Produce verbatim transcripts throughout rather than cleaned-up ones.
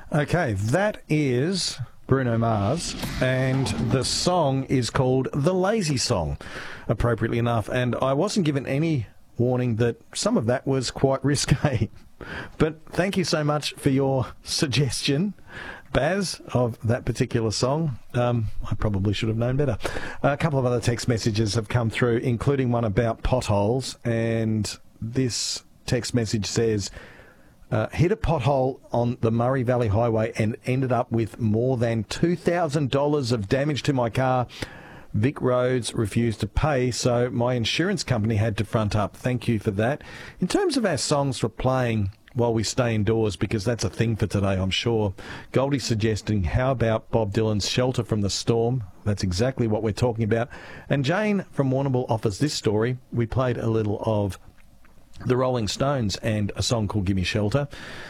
Okay, that is Bruno Mars, and the song is called The Lazy Song, appropriately enough. And I wasn't given any warning that some of that was quite risque. But thank you so much for your suggestion, Baz, of that particular song. Um, I probably should have known better. A couple of other text messages have come through, including one about potholes, and this text message says, Uh, hit a pothole on the Murray Valley Highway and ended up with more than two thousand dollars of damage to my car. Vic Roads refused to pay, so my insurance company had to front up. Thank you for that. In terms of our songs for playing while we stay indoors, because that's a thing for today, I'm sure, Goldie's suggesting, how about Bob Dylan's Shelter from the Storm? That's exactly what we're talking about. And Jane from Warrnambool offers this story. We played a little of the Rolling Stones and a song called Gimme Shelter.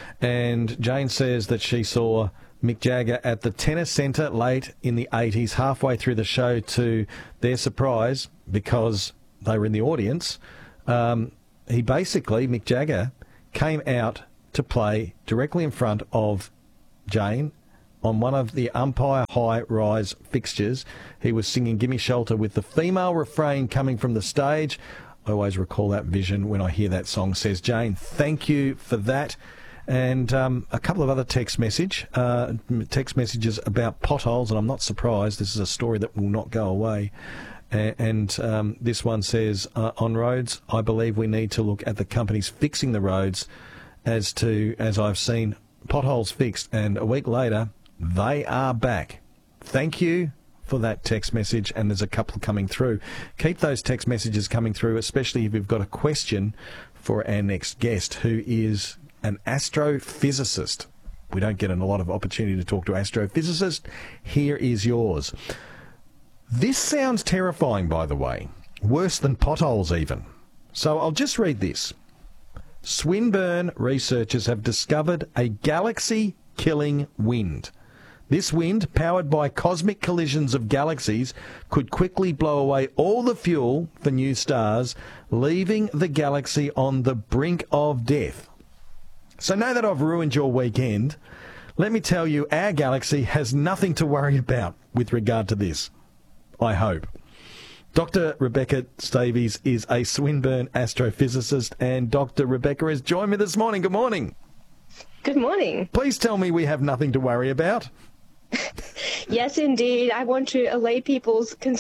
And Jane says that she saw Mick Jagger at the Tennis Centre late in the eighties, halfway through the show. To their surprise, because they were in the audience, um, he basically, Mick Jagger, came out to play directly in front of Jane on one of the umpire high-rise fixtures. He was singing Gimme Shelter with the female refrain coming from the stage. I always recall that vision when I hear that song, says Jane. Thank you for that. And um, a couple of other text message, uh, text messages about potholes, and I'm not surprised. This is a story that will not go away. A- and um, this one says, uh, on roads, I believe we need to look at the companies fixing the roads as to, as I've seen, potholes fixed. And a week later, they are back. Thank you for that text message, and there's a couple coming through. Keep those text messages coming through, especially if you've got a question for our next guest, who is an astrophysicist. We don't get a lot of opportunity to talk to astrophysicists. Here is yours. This sounds terrifying, by the way. Worse than potholes, even. So I'll just read this. Swinburne researchers have discovered a galaxy-killing wind. This wind, powered by cosmic collisions of galaxies, could quickly blow away all the fuel for new stars, leaving the galaxy on the brink of death. So now that I've ruined your weekend, let me tell you, our galaxy has nothing to worry about with regard to this. I hope. Doctor Rebecca Stavies is a Swinburne astrophysicist, and Doctor Rebecca has joined me this morning. Good morning. Good morning. Please tell me we have nothing to worry about. Yes, indeed. I want to allay people's concerns